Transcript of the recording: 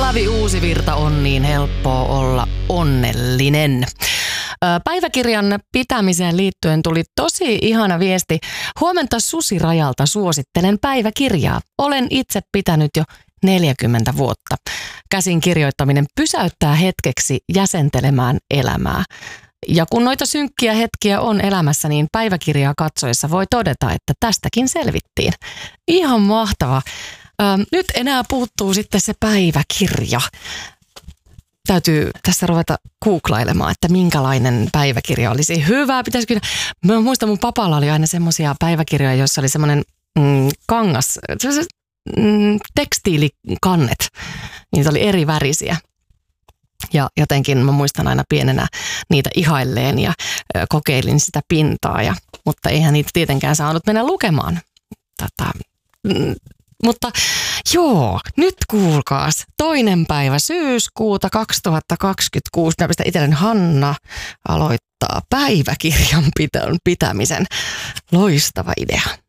Olavi Uusivirta on niin helppoa olla onnellinen. Päiväkirjan pitämiseen liittyen tuli tosi ihana viesti. Huomenta Susi Rajalta, suosittelen päiväkirjaa. Olen itse pitänyt jo 40 vuotta. Käsin kirjoittaminen pysäyttää hetkeksi jäsentelemään elämää. Ja kun noita synkkiä hetkiä on elämässä, niin päiväkirjaa katsoessa voi todeta, että tästäkin selvittiin. Ihan mahtava. Nyt enää puuttuu sitten se päiväkirja. Täytyy tässä ruveta googlailemaan, että minkälainen päiväkirja olisi hyvä. Pitäisikö... Mä muistan, mun papalla oli aina semmoisia päiväkirjoja, joissa oli semmoinen kangas, tekstiilikannet. Niitä oli eri värisiä. Ja jotenkin mä muistan aina pienenä niitä ihailleen ja kokeilin sitä pintaa. Mutta eihän niitä tietenkään saanut mennä lukemaan. Mutta joo, nyt kuulkaas, 2. päivä syyskuuta 2026, mä pistän itselleni Hanna aloittaa päiväkirjan pitämisen. Loistava idea.